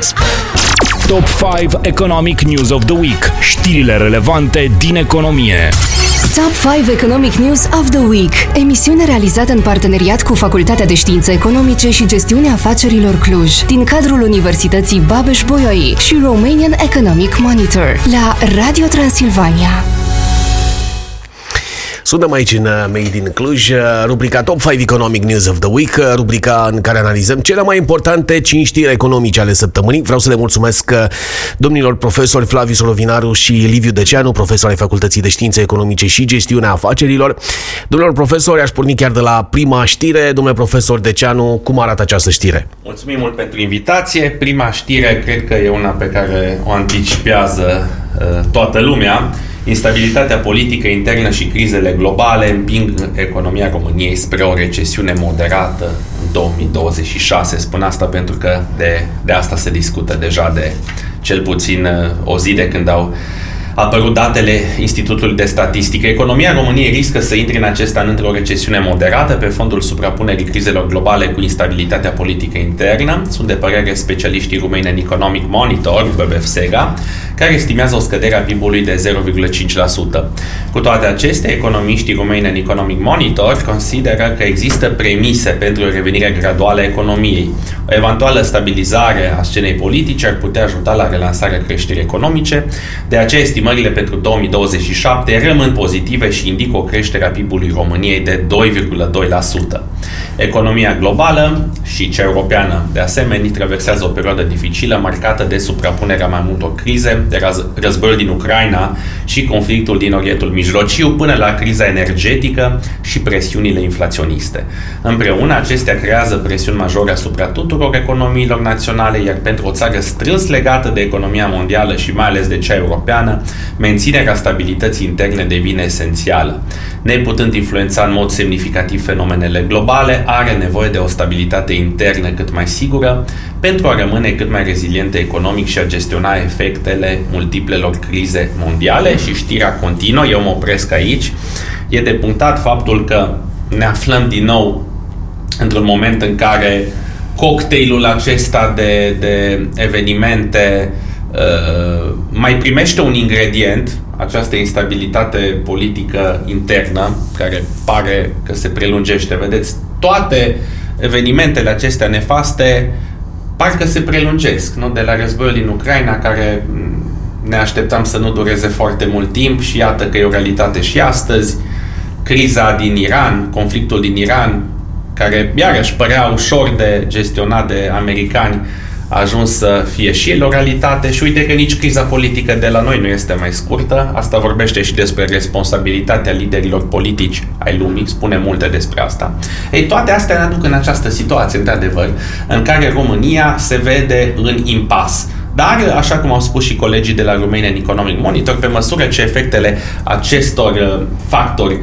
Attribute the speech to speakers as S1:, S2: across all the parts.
S1: Top 5 Economic News of the Week. Știrile relevante din economie.
S2: Top 5 Economic News of the Week. Emisiune realizată în parteneriat cu Facultatea de Științe Economice și Gestiunea Afacerilor Cluj, din cadrul Universității Babeș-Bolyai și Romanian Economic Monitor, la Radio Transilvania.
S3: Suntem aici în Made in Cluj, rubrica Top 5 Economic News of the Week, rubrica în care analizăm cele mai importante 5 știri economice ale săptămânii. Vreau să le mulțumesc domnilor profesori Flaviu Solovinaru și Liviu Deceanu, profesori ai Facultății de Științe Economice și Gestiunea Afacerilor. Domnilor profesori, aș porni chiar de la prima știre. Domnule profesor Deceanu, cum arată această știre?
S4: Mulțumim mult pentru invitație. Prima știre cred că e una pe care o anticipează toată lumea. Instabilitatea politică internă și crizele globale împing economia României spre o recesiune moderată în 2026. Spun asta pentru că de asta se discută deja de cel puțin o zi de când au apărut datele Institutului de Statistică. Economia României riscă să intre în acest an într-o recesiune moderată pe fondul suprapunerii crizelor globale cu instabilitatea politică internă. Sunt de părere specialiștii Romanian Economic Monitor, BBFSEGA, care estimează o scădere a PIB-ului de 0,5%. Cu toate acestea, economiștii Romanian Economic Monitor consideră că există premise pentru o revenire graduală a economiei. O eventuală stabilizare a scenei politice ar putea ajuta la relansarea creșterii economice. De aceea, estimările pentru 2027 rămân pozitive și indică o creștere a PIB-ului României de 2,2%. Economia globală și cea europeană, de asemenea, traversează o perioadă dificilă marcată de suprapunerea mai multor crize, de războiul din Ucraina și conflictul din Orientul Mijlociu, până la criza energetică și presiunile inflaționiste. Împreună, acestea creează presiuni majore asupra tuturor economiilor naționale, iar pentru o țară strâns legată de economia mondială și mai ales de cea europeană, menținerea stabilității interne devine esențială. Neputând influența în mod semnificativ fenomenele globale, are nevoie de o stabilitate internă cât mai sigură pentru a rămâne cât mai rezilientă economic și a gestiona efectele multiplelor crize mondiale. Și știrea continuă, eu mă opresc aici. E de punctat faptul că ne aflăm din nou într-un moment în care cocktailul acesta de evenimente mai primește un ingredient, această instabilitate politică internă, care pare că se prelungește. Vedeți, toate evenimentele acestea nefaste parcă se prelungesc, nu? De la războiul din Ucraina, care ne așteptam să nu dureze foarte mult timp și iată că e o realitate și astăzi, criza din Iran, conflictul din Iran, care iarăși părea ușor de gestionat de americani, a ajuns să fie și el o realitate și uite că nici criza politică de la noi nu este mai scurtă. Asta vorbește și despre responsabilitatea liderilor politici ai lumii, spune multe despre asta. Ei, toate astea ne aduc în această situație, într-adevăr, în care România se vede în impas. Dar, așa cum au spus și colegii de la Romanian Economic Monitor, pe măsură ce efectele acestor factori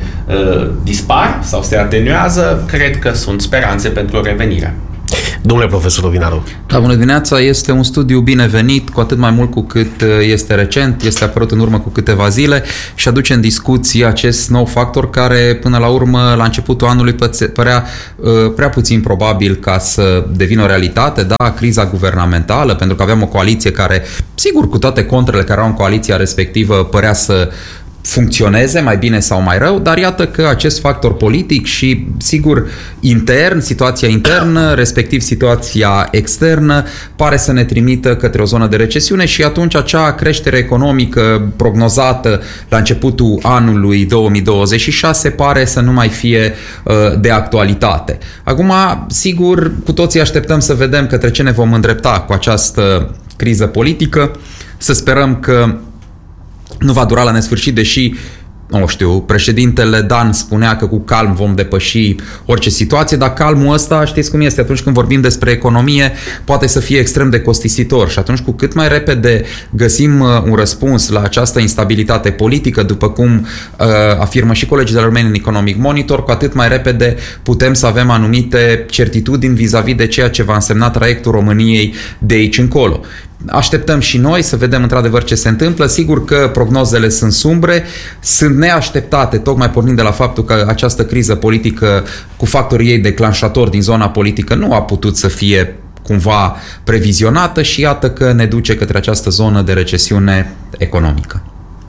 S4: dispar sau se atenuează, cred că sunt speranțe pentru o revenire.
S3: Domnule profesor Ovinaru.
S5: Da, bună dimineața, este un studiu binevenit, cu atât mai mult cu cât este recent, este apărut în urmă cu câteva zile și aduce în discuție acest nou factor care, până la urmă, la începutul anului părea prea puțin probabil ca să devină o realitate, da, criza guvernamentală, pentru că aveam o coaliție care, sigur, cu toate contrele care erau în coaliția respectivă, părea să funcționeze mai bine sau mai rău, dar iată că acest factor politic și, sigur, intern, situația internă, respectiv situația externă, pare să ne trimită către o zonă de recesiune și atunci acea creștere economică prognozată la începutul anului 2026 pare să nu mai fie de actualitate. Acum, sigur, cu toții așteptăm să vedem către ce ne vom îndrepta cu această criză politică, să sperăm că nu va dura la nesfârșit, deși, nu știu, președintele Dan spunea că cu calm vom depăși orice situație, dar calmul ăsta, știți cum este, atunci când vorbim despre economie, poate să fie extrem de costisitor și atunci cu cât mai repede găsim un răspuns la această instabilitate politică, după cum afirmă și colegii de la Romanian Economic Monitor, cu atât mai repede putem să avem anumite certitudini vis-a-vis de ceea ce va însemna traiectul României de aici încolo. Așteptăm și noi să vedem într-adevăr ce se întâmplă. Sigur că prognozele sunt sumbre, sunt neașteptate, tocmai pornind de la faptul că această criză politică cu factorii ei declanșatori din zona politică nu a putut să fie cumva previzionată și iată că ne duce către această zonă de recesiune economică.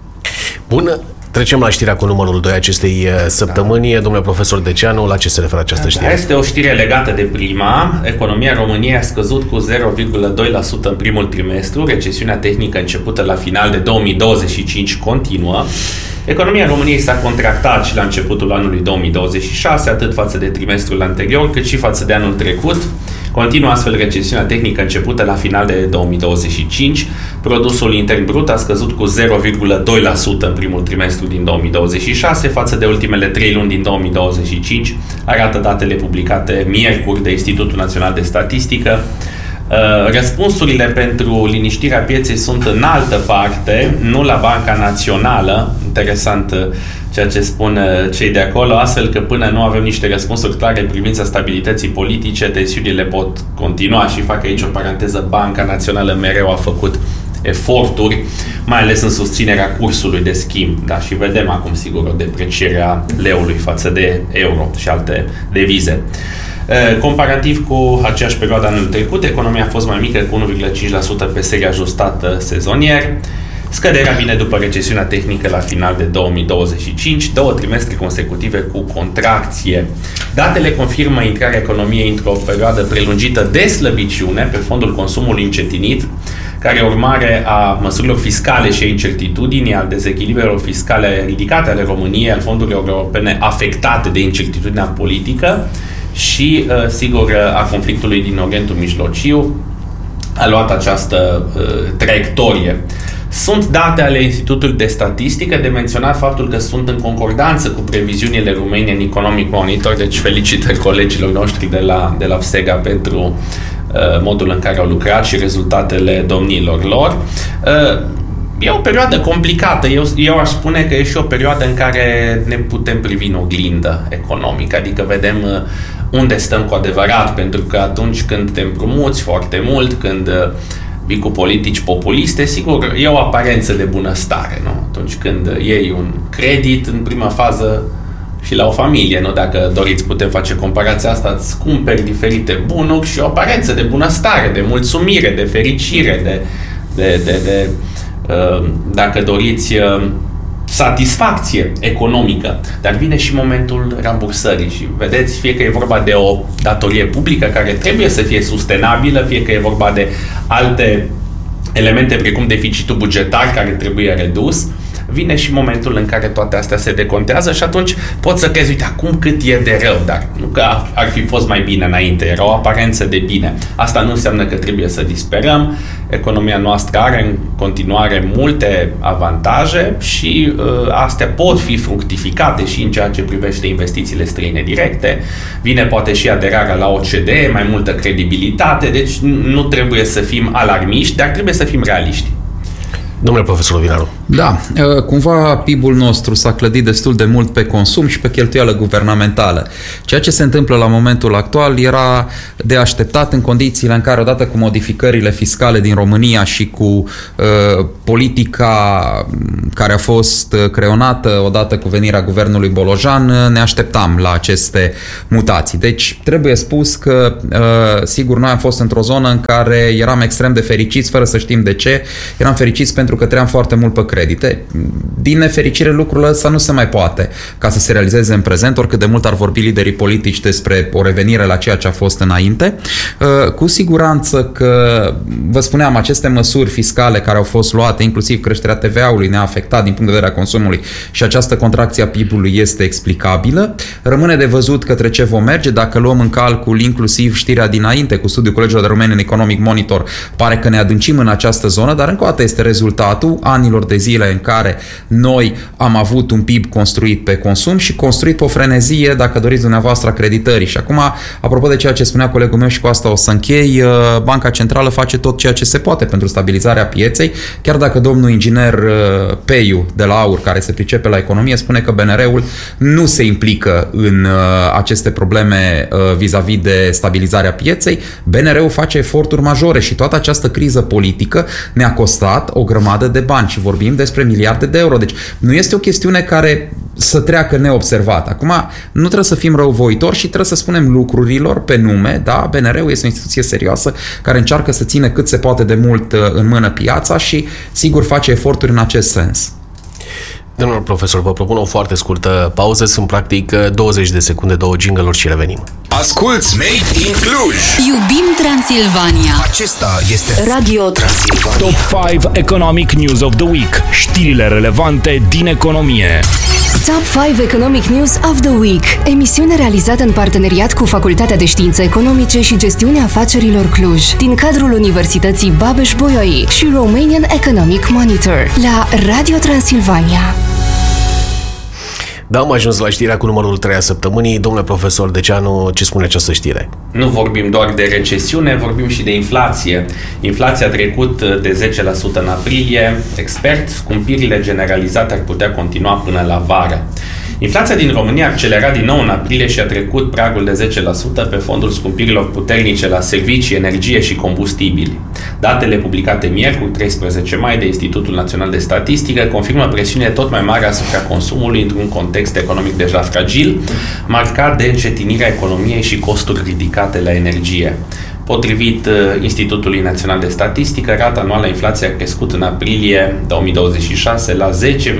S3: Bun, trecem la știrea cu numărul 2 acestei săptămâni. Domnule profesor Deceanu, la ce se referă această știre?
S4: Este o știre legată de prima. Economia României a scăzut cu 0,2% în primul trimestru. Recesiunea tehnică începută la final de 2025 continuă. Economia României s-a contractat și la începutul anului 2026, atât față de trimestrul anterior, cât și față de anul trecut. Continuă astfel recesiunea tehnică începută la final de 2025. Produsul intern brut a scăzut cu 0,2% în primul trimestru din 2026 față de ultimele 3 luni din 2025, arată datele publicate miercuri de Institutul Național de Statistică. Răspunsurile pentru liniștirea pieței sunt în altă parte, nu la Banca Națională. Interesant ceea ce spun cei de acolo, astfel că până nu avem niște răspunsuri clare în privința stabilității politice, tensiunile pot continua și fac aici o paranteză. Banca Națională mereu a făcut eforturi, mai ales în susținerea cursului de schimb, da, și vedem acum sigur o depreciere a leului față de euro și alte devize. Comparativ cu aceeași perioadă anul trecut, economia a fost mai mică cu 1,5% pe serie ajustată sezonier. Scăderea vine după recesiunea tehnică la final de 2025, 2 trimestre consecutive cu contracție. Datele confirmă intrarea economiei într-o perioadă prelungită de slăbiciune pe fondul consumului încetinit, care urmare a măsurilor fiscale și a incertitudinii, al dezechilibrelor fiscale ridicate ale României, al fondurilor europene afectate de incertitudinea politică și, sigur, a conflictului din Orientul Mijlociu, a luat această traiectorie. Sunt date ale Institutului de Statistică, de menționat faptul că sunt în concordanță cu previziunile Romanian Economic Monitor, deci felicitări colegilor noștri de la FSEGA pentru modul în care au lucrat și rezultatele domnilor lor. E o perioadă complicată. Eu aș spune că e și o perioadă în care ne putem privi în oglindă economică, adică vedem unde stăm cu adevărat, pentru că atunci când te împrumuți foarte mult, când vii cu politici populiste, sigur, e o aparență de bunăstare, nu? Atunci când iei un credit, în prima fază, și la o familie, nu? Dacă doriți, putem face comparația asta, îți cumperi diferite bunuri și o aparență de bunăstare, de mulțumire, de fericire, dacă doriți, satisfacție economică, dar vine și momentul rambursării și vedeți, fie că e vorba de o datorie publică care trebuie să fie sustenabilă, fie că e vorba de alte elemente precum deficitul bugetar care trebuie redus, vine și momentul în care toate astea se decontează și atunci poți să crezi, uite, acum cât e de rău, dar nu că ar fi fost mai bine înainte, era o aparență de bine. Asta nu înseamnă că trebuie să disperăm. Economia noastră are în continuare multe avantaje și astea pot fi fructificate și în ceea ce privește investițiile străine directe. Vine poate și aderarea la OCDE, mai multă credibilitate, deci nu trebuie să fim alarmiști, dar trebuie să fim realiști.
S3: Domnule profesor Vinaru.
S5: Da, cumva PIB-ul nostru s-a clădit destul de mult pe consum și pe cheltuială guvernamentală. Ceea ce se întâmplă la momentul actual era de așteptat în condițiile în care, odată cu modificările fiscale din România și cu politica care a fost creionată odată cu venirea guvernului Bolojan, ne așteptam la aceste mutații. Deci, trebuie spus că, sigur, noi am fost într-o zonă în care eram extrem de fericiți, fără să știm de ce. Eram fericiți pentru că trăiam foarte mult pe credite. Din nefericire, lucrul ăsta nu se mai poate ca să se realizeze în prezent, oricât de mult ar vorbi liderii politici despre o revenire la ceea ce a fost înainte. Cu siguranță că, vă spuneam, aceste măsuri fiscale care au fost luate, inclusiv creșterea TVA-ului, ne-a afectat din punct de vedere a consumului și această contracție a PIB-ului este explicabilă. Rămâne de văzut către ce vom merge. Dacă luăm în calcul inclusiv știrea dinainte cu studiul colegilor de Romanian Economic Monitor, pare că ne adâncim în această zonă, dar încă o dată este rezultatul anilor de zile în care noi am avut un PIB construit pe consum și construit pe o frenezie, dacă doriți dumneavoastră, creditării. Și acum, apropo de ceea ce spunea colegul meu și cu asta o să închei, Banca Centrală face tot ceea ce se poate pentru stabilizarea pieței, chiar dacă domnul inginer Peiu de la AUR, care se pricepe la economie, spune că BNR-ul nu se implică în aceste probleme vis-a-vis de stabilizarea pieței. BNR-ul face eforturi majore și toată această criză politică ne-a costat o grămadă grămadă de bani și vorbim despre miliarde de euro. Deci nu este o chestiune care să treacă neobservat. Acum, nu trebuie să fim răuvoitori și trebuie să spunem lucrurilor pe nume, da? BNR-ul este o instituție serioasă care încearcă să țină cât se poate de mult în mână piața și, sigur, face eforturi în acest sens.
S3: Domnul profesor, vă propun o foarte scurtă pauză. Sunt practic 20 de secunde, 2 jingle-uri și revenim.
S6: Asculți Made in Cluj.
S7: Iubim Transilvania.
S6: Acesta este
S7: Radio Transilvania.
S1: Top 5 Economic News of the Week. Știrile relevante din economie.
S2: Top 5 Economic News of the Week. Emisiune realizată în parteneriat cu Facultatea de Științe Economice și Gestiunea Afacerilor Cluj, din cadrul Universității Babeș-Bolyai și Romanian Economic Monitor, la Radio Transilvania.
S3: Da, am ajuns la știrea cu numărul 3 a săptămânii. Domnule profesor Deceanu, ce spune această știre?
S4: Nu vorbim doar de recesiune, vorbim și de inflație. Inflația a trecut de 10% în aprilie. Experți, scumpirile generalizate ar putea continua până la vară. Inflația din România a accelerat din nou în aprilie și a trecut pragul de 10% pe fondul scumpirilor puternice la servicii, energie și combustibili. Datele publicate miercuri, 13 mai, de Institutul Național de Statistică confirmă presiune tot mai mare asupra consumului într-un context economic deja fragil, marcat de încetinirea economiei și costuri ridicate la energie. Potrivit Institutului Național de Statistică, rata anuală a inflației a crescut în aprilie 2026 la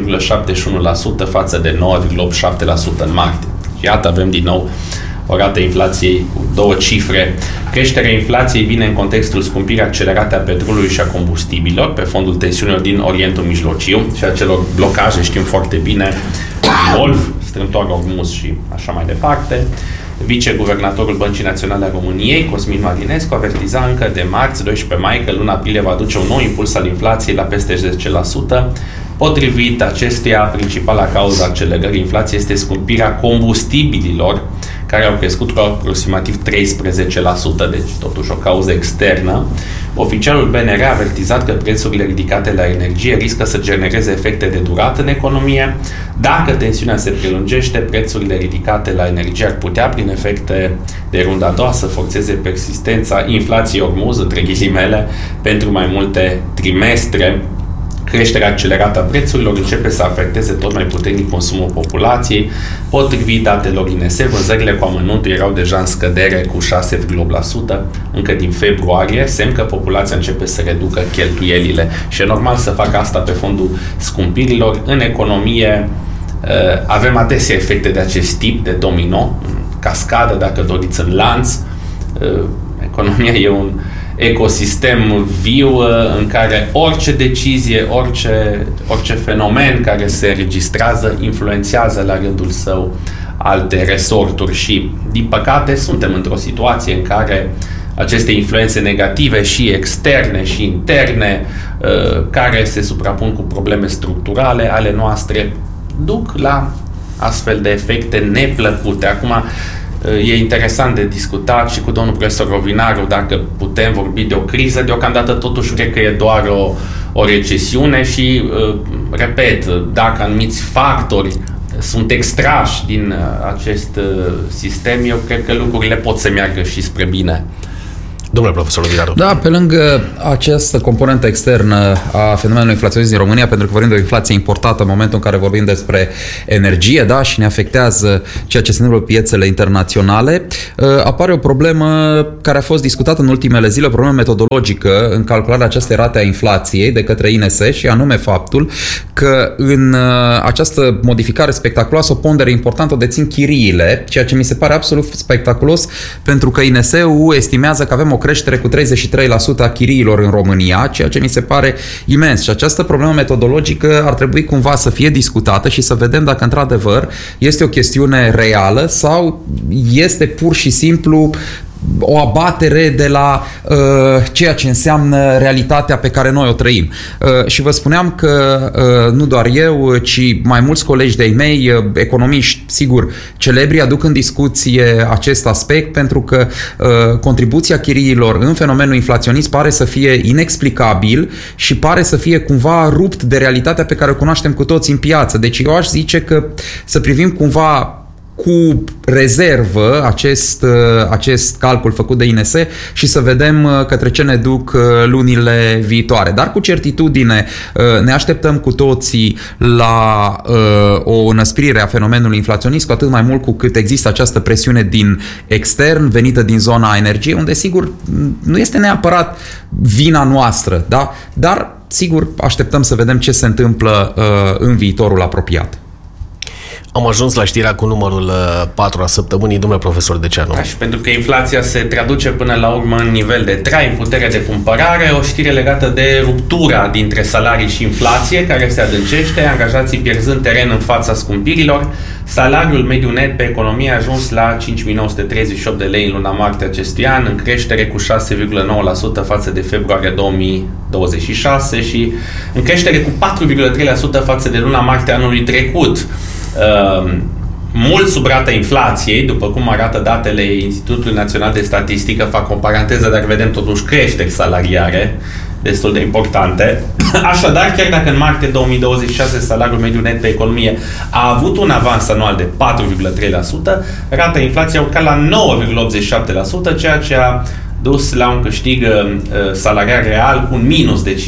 S4: 10,71% față de 9,87% în martie. Iată, avem din nou o rată inflației cu două cifre. Creșterea inflației vine în contextul scumpirii accelerate a petrolului și a combustibilor pe fondul tensiunilor din Orientul Mijlociu și a celor blocaje, știm foarte bine, Golf, strâmtoarea Ormuz și așa mai departe. Viceguvernatorul Băncii Naționale a României, Cosmin Marinescu, avertiza încă de marți, 12 mai, că luna aprilie va aduce un nou impuls al inflației la peste 10%. Potrivit acestuia, principala cauză a accelerării inflației este scumpirea combustibililor, care au crescut cu aproximativ 13%, deci totuși o cauză externă. Oficialul BNR a avertizat că prețurile ridicate la energie riscă să genereze efecte de durată în economie. Dacă tensiunea se prelungește, prețurile ridicate la energie ar putea, prin efecte de runda a doua, să forțeze persistența inflației Ormuz, între ghilimele, pentru mai multe trimestre. Creșterea accelerată a prețurilor începe să afecteze tot mai puternic consumul populației. Potrivit datelor INS, vânzările cu amănuntul erau deja în scădere cu 6,8% încă din februarie, semn că populația începe să reducă cheltuielile și e normal să facă asta pe fondul scumpirilor. În economie avem adesea efecte de acest tip, de domino, cascadă, dacă doriți, în lanț. Economia e un ecosistem viu în care orice decizie, orice fenomen care se registrează influențează la rândul său alte resorturi și, din păcate, suntem într-o situație în care aceste influențe negative și externe și interne, care se suprapun cu probleme structurale ale noastre, duc la astfel de efecte neplăcute. Acum, e interesant de discutat și cu domnul profesor Rovinaru dacă putem vorbi de o criză. Deocamdată totuși cred că e doar o recesiune și, repet, dacă anumiți factori sunt extrași din acest sistem, eu cred că lucrurile pot să meargă și spre bine.
S3: Domnule profesor Rovinaru.
S5: Da, pe lângă această componentă externă a fenomenului inflaționist din România, pentru că vorbim de o inflație importată în momentul în care vorbim despre energie, da, și ne afectează ceea ce se întâmplă pe piețele internaționale, apare o problemă care a fost discutată în ultimele zile, o problemă metodologică în calcularea acestei rate a inflației de către INS, și anume faptul că în această modificare spectaculoasă o pondere importantă o dețin chiriile, ceea ce mi se pare absolut spectaculos, pentru că INS-ul estimează că avem o creștere cu 33% a chiriilor în România, ceea ce mi se pare imens. Și această problemă metodologică ar trebui cumva să fie discutată și să vedem dacă într-adevăr este o chestiune reală sau este pur și simplu o abatere de la ceea ce înseamnă realitatea pe care noi o trăim. Și vă spuneam că nu doar eu, ci mai mulți colegi de-ai mei, economiști, sigur, celebri, aduc în discuție acest aspect, pentru că contribuția chiriilor în fenomenul inflaționist pare să fie inexplicabil și pare să fie cumva rupt de realitatea pe care o cunoaștem cu toți în piață. Deci eu aș zice că să privim cumva cu rezervă acest calcul făcut de INS și să vedem către ce ne duc lunile viitoare. Dar cu certitudine ne așteptăm cu toții la o înăsprire a fenomenului inflaționist, cu atât mai mult cu cât există această presiune din extern, venită din zona energiei, unde sigur nu este neapărat vina noastră, da? Dar sigur așteptăm să vedem ce se întâmplă în viitorul apropiat.
S3: Am ajuns la știrea cu numărul 4 a săptămânii, domnule profesor Deceanu.
S4: Și pentru că inflația se traduce până la urmă în nivel de trai, în putere de cumpărare, o știre legată de ruptura dintre salarii și inflație, care se adâncește, angajații pierzând teren în fața scumpirilor. Salariul mediu net pe economie a ajuns la 5.938 de lei în luna martie acestui an, în creștere cu 6,9% față de februarie 2026 și în creștere cu 4,3% față de luna martie anului trecut. Mult sub rata inflației, după cum arată datele Institutului Național de Statistică, fac o paranteză, dar vedem totuși creșteri salariare destul de importante. Așadar, chiar dacă în martie 2026 salariul mediu net pe economie a avut un avans anual de 4,3%, rata inflației a urcat la 9,87%, ceea ce a dus la un câștig salarial real cu un minus de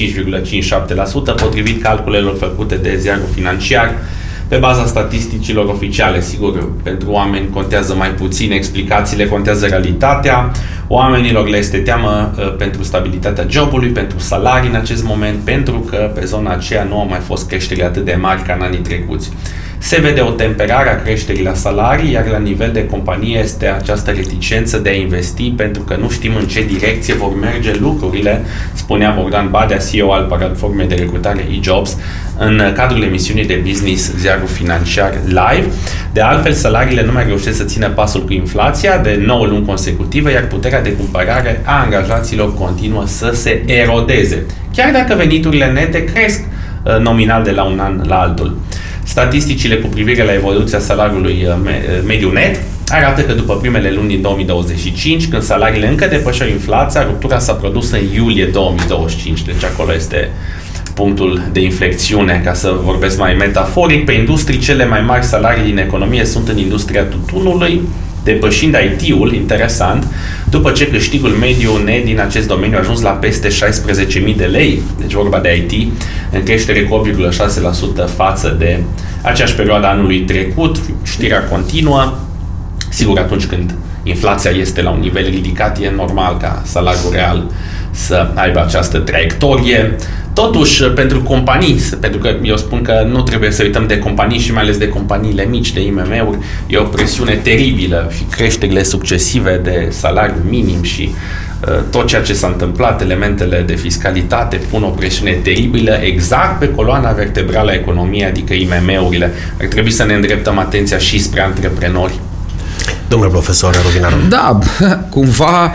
S4: 5,57%, potrivit calculelor făcute de Ziarul Financiar, pe baza statisticilor oficiale. Sigur, pentru oameni contează mai puțin explicațiile, contează realitatea. Oamenilor le este teamă pentru stabilitatea jobului, pentru salarii în acest moment, pentru că pe zona aceea nu au mai fost creșteri atât de mari ca în anii trecuți. Se vede o temperare a creșterii la salarii, iar la nivel de companie este această reticență de a investi, pentru că nu știm în ce direcție vor merge lucrurile, spunea Bogdan Badea, CEO al platformei de recrutare eJobs, în cadrul emisiunii de business Ziarul Financiar Live. De altfel, salariile nu mai reușesc să țină pasul cu inflația de 9 luni consecutive, iar puterea de cumpărare a angajaților continuă să se erodeze, chiar dacă veniturile nete cresc nominal de la un an la altul. Statisticile cu privire la evoluția salariului mediu net arată că după primele luni din 2025, când salariile încă depășeau inflația, ruptura s-a produs în iulie 2025, deci acolo este punctul de inflexiune, ca să vorbesc mai metaforic. Pe industrii, cele mai mari salarii din economie sunt în industria tutunului, depășind IT-ul, interesant, după ce câștigul mediu net din acest domeniu a ajuns la peste 16.000 de lei, deci vorba de IT, în creștere cu 8,6% față de aceeași perioadă anului trecut. Știrea continuă. Sigur, atunci când inflația este la un nivel ridicat, e normal ca salariul real să aibă această traiectorie. Totuși, pentru companii, pentru că eu spun că nu trebuie să uităm de companii și mai ales de companiile mici, de IMM-uri, e o presiune teribilă și creșterile succesive de salariu minim și tot ceea ce s-a întâmplat, elementele de fiscalitate pun o presiune teribilă exact pe coloana vertebrală a economiei, adică IMM-urile. Ar trebui să ne îndreptăm atenția și spre antreprenori.
S3: Domnule profesor Rovinaru.
S5: Da, cumva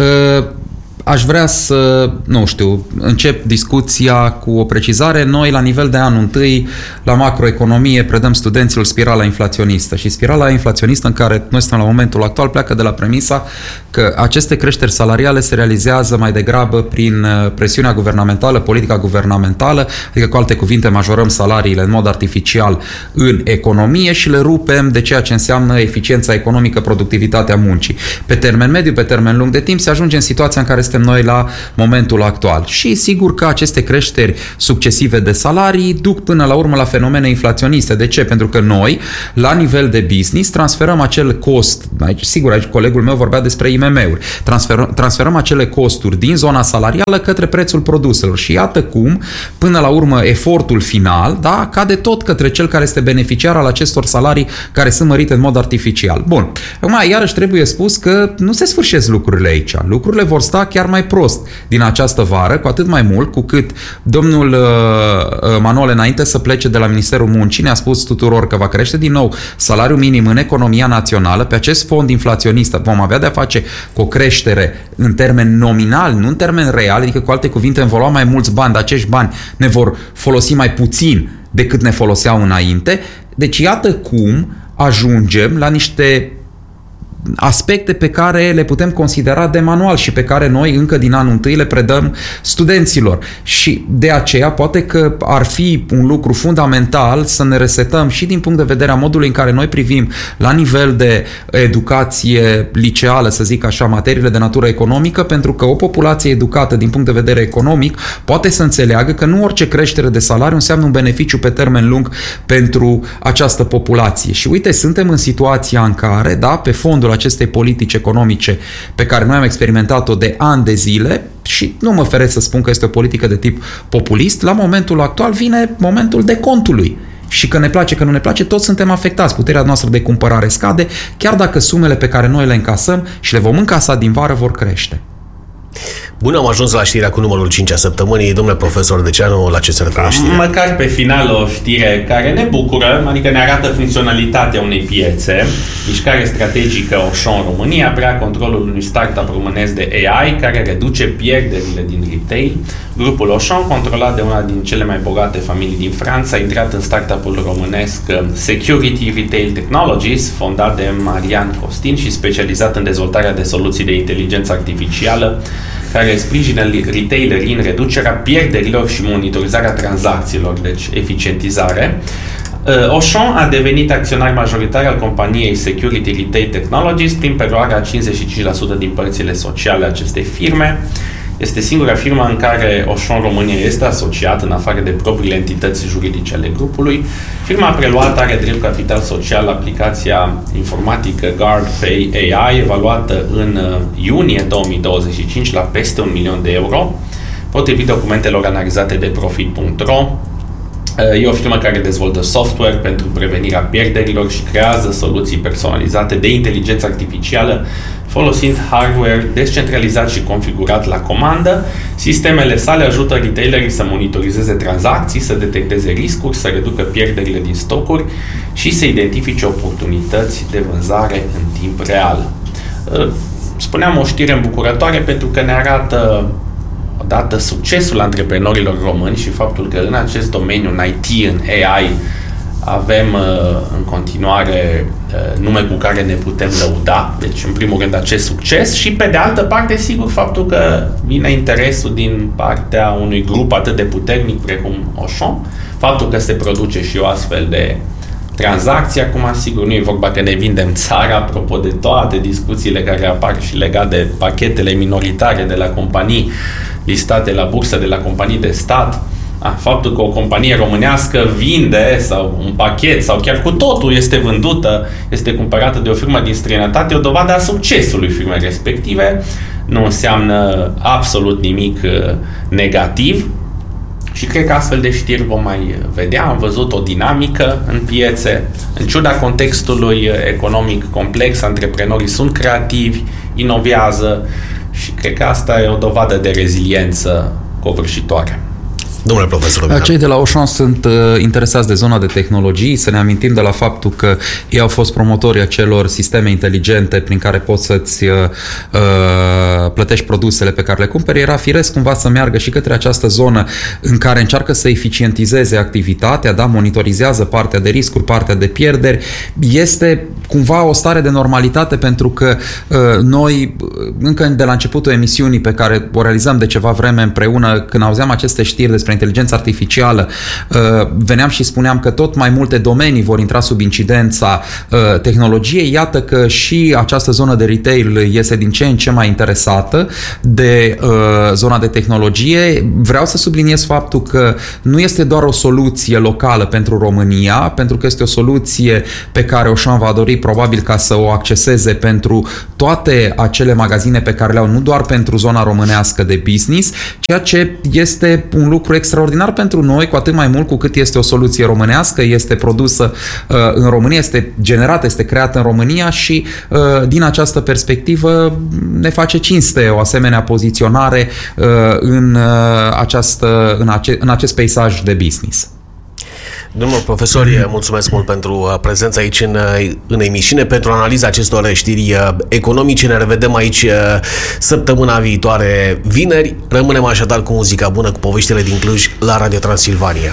S5: aș vrea să, încep discuția cu o precizare. Noi, la nivel de anul întâi, la macroeconomie, predăm studenților spirala inflaționistă. Și spirala inflaționistă în care noi suntem la momentul actual pleacă de la premisa că aceste creșteri salariale se realizează mai degrabă prin presiunea guvernamentală, politica guvernamentală, adică cu alte cuvinte majorăm salariile în mod artificial în economie și le rupem de ceea ce înseamnă eficiența economică, productivitatea muncii. Pe termen mediu, pe termen lung de timp, se ajunge în situația în care suntem noi la momentul actual. Și sigur că aceste creșteri succesive de salarii duc până la urmă la fenomene inflaționiste. De ce? Pentru că noi, la nivel de business, transferăm acel cost, aici colegul meu vorbea despre IMM-uri, transferăm acele costuri din zona salarială către prețul produselor și iată cum, până la urmă, efortul final, da, cade tot către cel care este beneficiar al acestor salarii care sunt mărite în mod artificial. Bun. Acum, iarăși trebuie spus că nu se sfârșesc lucrurile aici. Lucrurile vor sta chiar mai prost din această vară, cu atât mai mult cu cât domnul Manole, înainte să plece de la Ministerul Muncii, ne-a spus tuturor că va crește din nou salariul minim în economia națională. Pe acest fond inflaționist vom avea de-a face cu o creștere în termen nominal, nu în termen real, adică cu alte cuvinte vom lua mai mulți bani, dar acești bani ne vor folosi mai puțin decât ne foloseau înainte. Deci iată cum ajungem la niște aspecte pe care le putem considera de manual și pe care noi încă din anul întâi le predăm studenților. Și de aceea poate că ar fi un lucru fundamental să ne resetăm și din punct de vedere a modului în care noi privim la nivel de educație liceală, să zic așa, materiile de natură economică, pentru că o populație educată din punct de vedere economic poate să înțeleagă că nu orice creștere de salariu înseamnă un beneficiu pe termen lung pentru această populație. Și uite, suntem în situația în care, da, pe fondul acestei politici economice pe care noi am experimentat-o de ani de zile, și nu mă feresc să spun că este o politică de tip populist, la momentul actual vine momentul decontului. Și că ne place, că nu ne place, toți suntem afectați. Puterea noastră de cumpărare scade, chiar dacă sumele pe care noi le încasăm și le vom încasa din vară vor crește.
S3: Bun, am ajuns la știrea cu numărul 5 a săptămânii. Domnule profesor Deceanu, la ce se referă știrea?
S4: Măcar pe final o știre care ne bucură, adică ne arată funcționalitatea unei piețe. Mișcare strategică Auchan România preia controlul unui startup românesc de AI care reduce pierderile din retail. Grupul Auchan, controlat de una din cele mai bogate familii din Franța, a intrat în startup-ul românesc Security Retail Technologies, fondat de Marian Costin și specializat în dezvoltarea de soluții de inteligență artificială care sprijină retailerii în reducerea pierderilor și monitorizarea tranzacțiilor, deci eficientizare. Auchan a devenit acționar majoritar al companiei Security Retail Technologies prin preluarea 55% din părțile sociale a acestei firme. Este singura firmă în care Auchan România este asociat, în afară de propriile entități juridice ale grupului. Firma preluată are drept capital social aplicația informatică GuardPay AI, evaluată în iunie 2025 la peste 1 milion de euro, potrivit documentelor analizate de Profit.ro. E o firmă care dezvoltă software pentru prevenirea pierderilor și creează soluții personalizate de inteligență artificială folosind hardware descentralizat și configurat la comandă. Sistemele sale ajută retailerii să monitorizeze tranzacții, să detecteze riscuri, să reducă pierderile din stocuri și să identifice oportunități de vânzare în timp real. Spuneam o știre îmbucurătoare pentru că ne arată odată succesul antreprenorilor români și faptul că în acest domeniu, în IT, în AI, avem în continuare nume cu care ne putem lăuda. Deci, în primul rând, acest succes și, pe de altă parte, sigur, faptul că vine interesul din partea unui grup atât de puternic precum Auchan, faptul că se produce și o astfel de tranzacție. Acum, sigur, nu e vorba că ne vindem țara, apropo de toate discuțiile care apar și legate de pachetele minoritare de la companii listate la bursă, de la companii de stat. Faptul că o companie românească vinde sau un pachet sau chiar cu totul este vândută, este cumpărată de o firmă din străinătate, e o dovadă a succesului firmei respective. Nu înseamnă absolut nimic negativ și cred că astfel de știri vom mai vedea. Am văzut o dinamică în piețe. În ciuda contextului economic complex, antreprenorii sunt creativi, inovează și cred că asta e o dovadă de reziliență covârșitoare.
S3: Domnule profesor,
S5: cei de la Auchan sunt interesați de zona de tehnologii. Să ne amintim de la faptul că ei au fost promotorii acelor sisteme inteligente prin care poți să-ți plătești produsele pe care le cumperi. Era firesc cumva să meargă și către această zonă în care încearcă să eficientizeze activitatea, da? Monitorizează partea de riscuri, partea de pierderi. Este cumva o stare de normalitate pentru că noi, încă de la începutul emisiunii pe care o realizăm de ceva vreme împreună, când auzeam aceste știri despre inteligența artificială, veneam și spuneam că tot mai multe domenii vor intra sub incidența tehnologiei. Iată că și această zonă de retail este din ce în ce mai interesată de zona de tehnologie. Vreau să subliniez faptul că nu este doar o soluție locală pentru România, pentru că este o soluție pe care Auchan va dori probabil ca să o acceseze pentru toate acele magazine pe care le au, nu doar pentru zona românească de business, ceea ce este un lucru extraordinar pentru noi, cu atât mai mult cu cât este o soluție românească, este produsă în România, este generată, este creată în România și din această perspectivă ne face cinste o asemenea poziționare în acest peisaj de business.
S3: Domnul profesor, mulțumesc mult pentru prezența aici în emisiune, pentru analiza acestor știri economice. Ne revedem aici săptămâna viitoare, vineri. Rămânem așadar cu muzica bună, cu poveștile din Cluj la Radio Transilvania.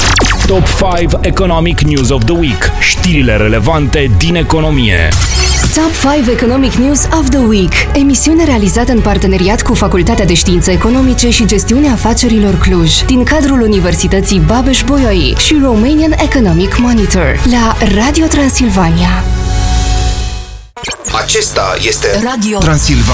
S1: Top 5 Economic News of the Week. Știrile relevante din economie.
S2: Top 5 Economic News of the Week, emisiune realizată în parteneriat cu Facultatea de Științe Economice și Gestiunea Afacerilor Cluj, din cadrul Universității Babeș-Bolyai și Romanian Economic Monitor, la Radio Transilvania.
S6: Acesta este
S7: Radio
S6: Transilvania.